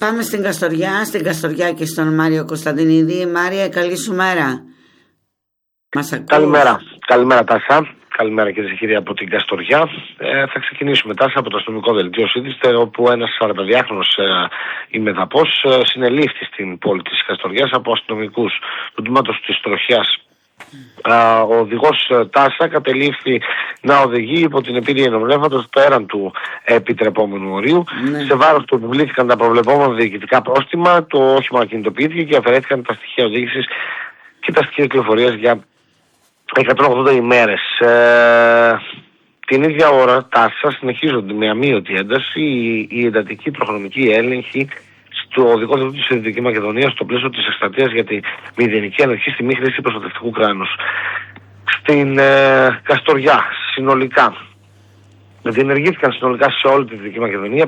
Πάμε στην Καστοριά και στον Μάριο Κωνσταντινίδη. Μάρια, καλή σου μέρα. Μας ακούς? Καλημέρα Τάσα. Καλημέρα και ζεχήρια από την Καστοριά. Θα ξεκινήσουμε Τάσα από το αστυνομικό δελτίο Σύντηστε, όπου ένας 42χρονος ημεδαπός συνελήφθη στην πόλη της Καστοριάς από αστυνομικούς του τμήματος της Τροχιάς. Ο οδηγός Τάσα κατελήφθη να οδηγεί υπό την επίρρεια ενοπνεύματος πέραν του επιτρεπόμενου ορίου. Σε βάρος του επιβλήθηκαν τα προβλεπόμενα διοικητικά πρόστιμα, το όχημα ακινητοποιήθηκε και αφαιρέθηκαν τα στοιχεία οδήγησης και τα στοιχεία κυκλοφορίας για 180 ημέρες. Την ίδια ώρα Τάσα συνεχίζονται με αμύωτη ένταση η εντατική προχρονική έλεγχη στο οδικό δελτίο της Δυτικής Μακεδονίας στο πλαίσιο της εκστρατείας για τη μηδενική ανοχή στη μη χρήση προστατευτικού κράνους. Στην Καστοριά συνολικά διενεργήθηκαν σε όλη τη Δυτική Μακεδονία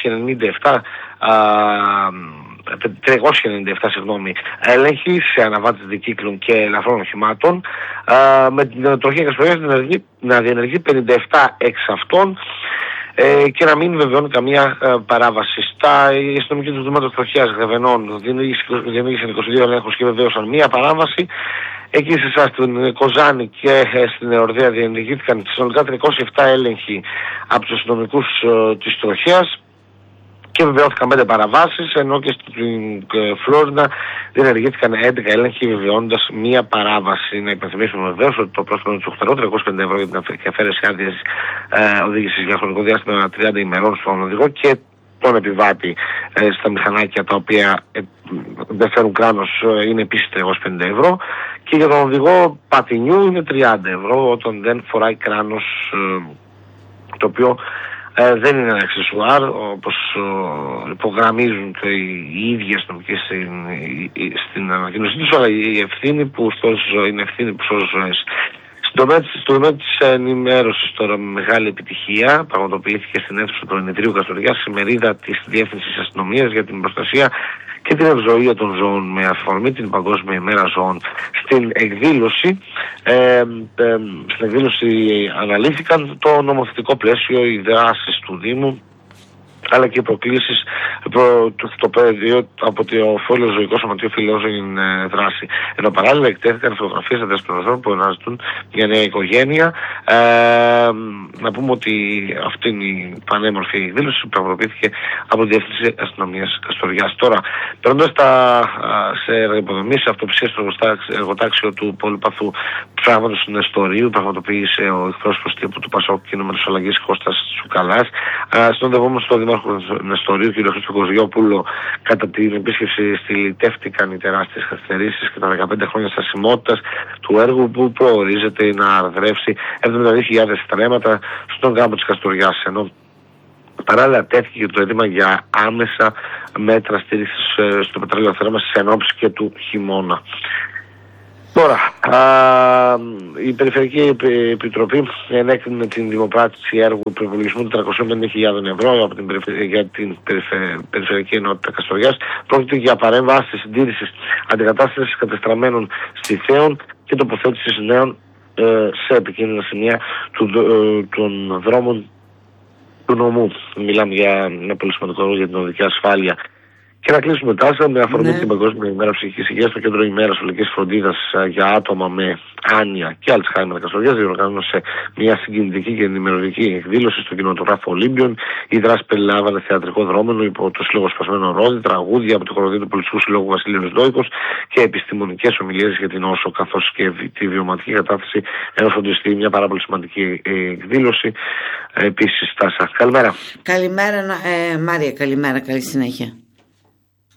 397 έλεγχοι σε αναβάτες δικύκλων και ελαφρών οχημάτων, με την Τροχιά Καστοριάς να διενεργεί 57 εξ αυτών και να μην βεβαιώνει καμία παράβαση. Οι αστυνομικοί του Τμήματος Τροχιάς Γρεβενών διενεργήσαν 22 ελέγχους και βεβαίωσαν μία παράβαση. Εκεί σε εσάς στην Κοζάνη και στην Εορδία διενεργήθηκαν συνολικά 307 έλεγχοι από τους αστυνομικούς της Τροχιάς και βεβαιώθηκαν 5 παραβάσεις, ενώ και στην Φλόρινα διενεργήθηκαν 11 έλεγχοι βεβαιώνοντας μία παράβαση. Να υπενθυμίσουμε βεβαίως ότι το πρόστιμο είναι 850 ευρώ για την αφαίρεση άδειας οδήγησης για χρονικό διάστημα 30 ημερών στον οδηγό και τον επιβάτη στα μηχανάκια τα οποία δεν φέρουν κράνος είναι επίσης 350 ευρώ και για τον οδηγό πατινιού είναι 30 ευρώ όταν δεν φοράει κράνος, το οποίο δεν είναι ένα αξεσουάρ όπως υπογραμμίζουν και οι ίδιοι αστυνομικοί στην ανακοίνωσή τους, αλλά η ευθύνη που είναι ευθύνη που σώζει ζωές. Στο τομέα της ενημέρωσης τώρα με μεγάλη επιτυχία πραγματοποιήθηκε στην αίθουσα του Ενετρίου Καστοριάς η μερίδα της Διεύθυνσης Αστυνομίας για την προστασία και την ευζοία των ζώων με αφορμή την Παγκόσμια ημέρα ζώων. Στην εκδήλωση αναλύθηκαν το νομοθετικό πλαίσιο, οι δράσεις του Δήμου αλλά και οι προκλήσεις στο πεδίο από το Φόλιο Ζωικό Σωματείο Φιλόζωην Δράση. Ενώ παράλληλα εκτέθηκαν φωτογραφίες αντασπροσώπων που αναζητούν μια νέα οικογένεια. Να πούμε ότι αυτή είναι η πανέμορφη εκδήλωση που πραγματοποιήθηκε από τη Διεύθυνση Αστυνομίας Καστοριάς. Τώρα, περνώντας σε εργοποδομήσεις, αυτοψίες στο εργοτάξιο του Πολυπαθού Πράγματος του Νεστορίου, πραγματοποίησε ο εκπρόσωπος τύπου του Πασόκ Κινήματος Αλλαγής Κώστας Τσουκαλάς. Συνοδευόμενος στο Δήμαρχο Νεστορίου, κ. Χρήστο Κοζιόπουλο, κατά την επίσκεψη στυλιτεύτηκαν οι τεράστιες καθυστερήσεις και τα 15 χρόνια στασιμότητας του έργου που προορίζεται να αρδρεύσει 72.000 στρέμματα στον κάμπο της Καστοριάς. Ενώ παράλληλα τέθηκε και το αίτημα για άμεσα μέτρα στήριξης στο πετρέλαιο θέρμανσης εν ώψη και του χειμώνα. Τώρα, η Περιφερειακή Επιτροπή ενέκρινε την δημοπράτηση έργου προπολογισμού 450.000 ευρώ για την Περιφερειακή Ενότητα Καστοριάς. Πρόκειται για παρέμβαση συντήρησης αντικατάστασης κατεστραμμένων στιθέων και τοποθέτησης νέων σε επικίνδυνα σημεία των δρόμων του νομού. Μιλάμε για ένα πολύ σημαντικό ρόλο για την οδική ασφάλεια. Και να κλείσουμε Τάσα με αφορμή την Παγκόσμια ημέρα ψυχικής υγείας. Το Κέντρο ημέρας ολικής φροντίδας για άτομα με άνοια και Αλτσχάιμερ Καστοριάς διοργάνωσε μια συγκινητική και ενημερωτική εκδήλωση στο κινηματογράφο Ολύμπιον. Η δράση περιλάμβανε θεατρικό δρόμενο υπό το Σύλλογο Σπασμένο Ρόδι, τραγούδια από το χοροδίο του Πολιτικού Συλλόγου Βασιλείος Δόικος και επιστημονικές ομιλίες για την όσο, καθώς και τη βιωματική κατάθεση ενός φροντιστή. Μια πάρα πολύ σημαντική εκδήλωση. Επίσης, Τάσα. Καλημέρα. Καλημέρα, Μάρια. Καλημέρα. Καλή συνέχεια.